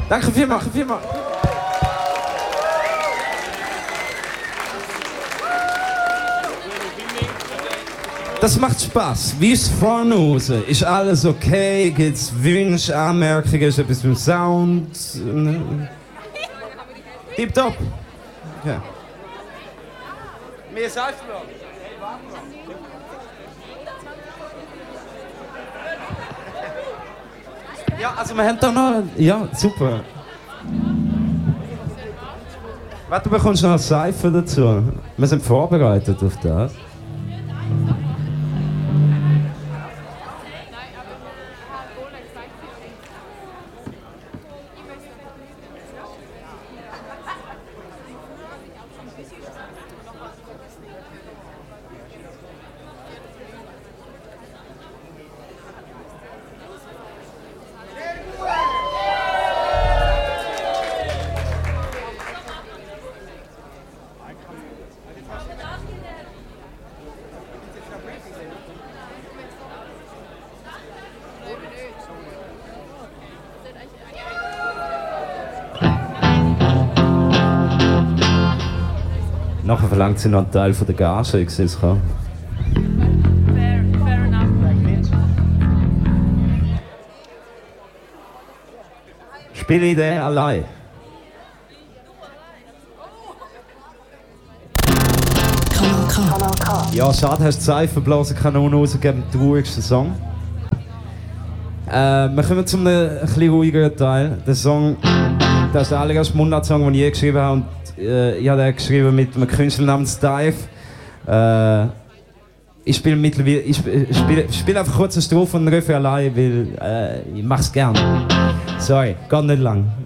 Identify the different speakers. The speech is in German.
Speaker 1: Danke vielmals, vielmals. Das macht Spaß. Wie ist vorne raus? Ist alles okay? Gibt's Wünsche, Anmerkungen? Ist etwas mit dem Sound? Tipptopp. Okay. Mehr Seife noch. Ja, also wir haben da noch... Ja, super. Warte, du bekommst noch eine Seife dazu. Wir sind vorbereitet auf das. Nachher verlangt sie noch einen Teil von der Gage, ich sehe es kann.
Speaker 2: Fair enough.
Speaker 1: Spiele ich den allein?
Speaker 3: Kanal K.
Speaker 1: Ja, schade, hast du Seifenblasenkanone rausgegeben, der traurigste Song. Wir kommen zu einem etwas ruhigeren Teil. Der Song, das ist der allererste Mundart-Song, den ich je geschrieben habe. Und, ich habe den geschrieben mit einem Künstler namens Dive. Ich spiele mittlerweile, ich spiele einfach kurz eine Strophe und einen Refrain allein, weil ich mach's gerne. Sorry, geht nicht lang.